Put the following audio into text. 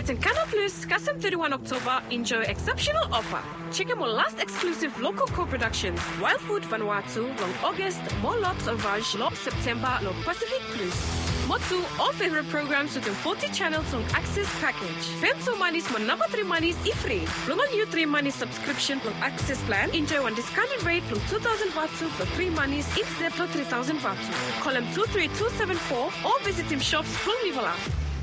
Getting Canal Plus, Custom 31 October, enjoy exceptional offer. Check out my last exclusive local co-productions, Wild Food Vanuatu, long August, more lots of Raj, long September, long Pacific Plus. Motu, all favorite programs within 40 channels on Access package. Pencil Money's my number 3 money is free. Long on you 3 money subscription from Access plan. Enjoy one discounted rate from 2,000 Vatu for 3 monies instead of 3,000 Vatu. Call him 23274 or visit him shops from Nivola.